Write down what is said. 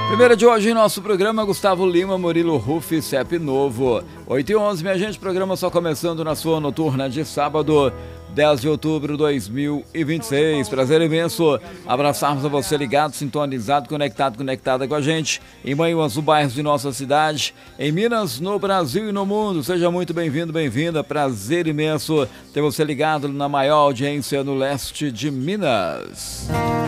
Primeira de hoje em nosso programa, Gustavo Lima, Murilo Ruff, CEP Novo. 8h11, minha gente, programa só começando na sua noturna de sábado, 10 de outubro de 2026. Prazer imenso abraçarmos a você ligado, sintonizado, conectada com a gente em Manhuaçu, bairros de nossa cidade, em Minas, no Brasil e no mundo. Seja muito bem-vindo, bem-vinda. Prazer imenso ter você ligado na maior audiência no leste de Minas.